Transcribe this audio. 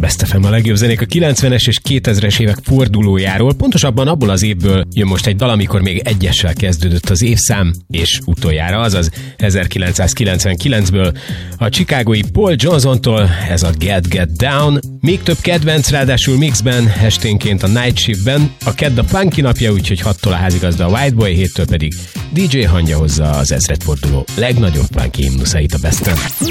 Best FM, a legjobb zenék a 90-es és 2000-es évek fordulójáról. Pontosabban abból az évből jön most egy dal, amikor még egyessel kezdődött az évszám, és utoljára, azaz 1999-ből a chicagói Paul Johnsontól ez a Get Down. Még több kedvenc, ráadásul mixben, esténként a Night Shiftben. A kedd a punky napja, úgyhogy 6-tól a házigazda a White Boy, 7-től pedig DJ Hangya hozza az ezredforduló legnagyobb punky himnuszait a Besten.